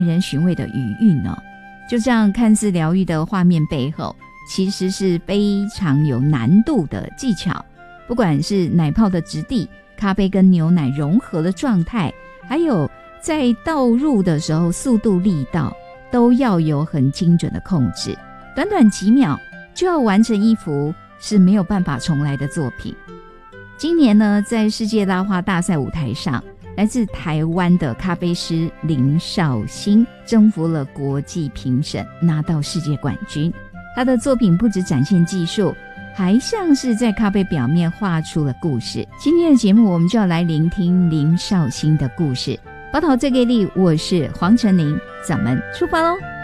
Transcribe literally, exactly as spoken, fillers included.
人寻味的余韵哦。就这样看似疗愈的画面背后，其实是非常有难度的技巧，不管是奶泡的质地、咖啡跟牛奶融合的状态，还有在倒入的时候速度力道，都要有很精准的控制。短短几秒就要完成一幅是没有办法重来的作品。今年呢，在世界拉花大赛舞台上，来自台湾的咖啡师林绍兴征服了国际评审，拿到世界冠军。他的作品不只展现技术，还像是在咖啡表面画出了故事。今天的节目我们就要来聆听林绍兴的故事。宝岛最给力，我是黄晨林，咱们出发咯。